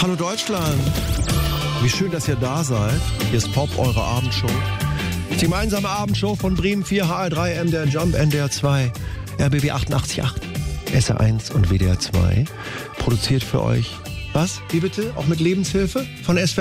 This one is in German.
Hallo Deutschland. Wie schön, dass ihr da seid. Hier ist Pop, eure Abendshow. Die gemeinsame Abendshow von Bremen 4, HR3, MDR Jump, NDR 2, RBB 88.8, SR1 und WDR 2. Produziert für euch. Was? Wie bitte? Auch mit Lebenshilfe von SWR